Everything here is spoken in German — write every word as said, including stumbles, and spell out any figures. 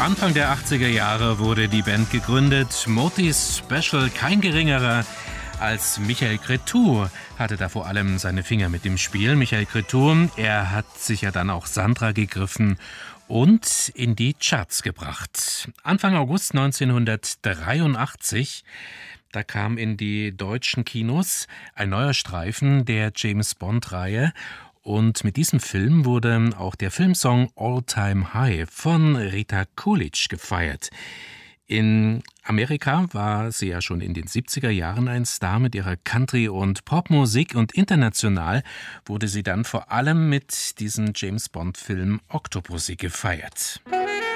Anfang der achtziger Jahre wurde die Band gegründet. Motis Special, kein geringerer als Michael Cretu, hatte da vor allem seine Finger mit dem Spiel. Michael Cretu, er hat sich ja dann auch Sandra gegriffen und in die Charts gebracht. Anfang August neunzehnhundertdreiundachtzig, da kam in die deutschen Kinos ein neuer Streifen der James-Bond-Reihe. Und mit diesem Film wurde auch der Filmsong All Time High von Rita Coolidge gefeiert. In Amerika war sie ja schon in den siebziger Jahren ein Star mit ihrer Country- und Popmusik, und international wurde sie dann vor allem mit diesem James-Bond-Film Octopussy gefeiert.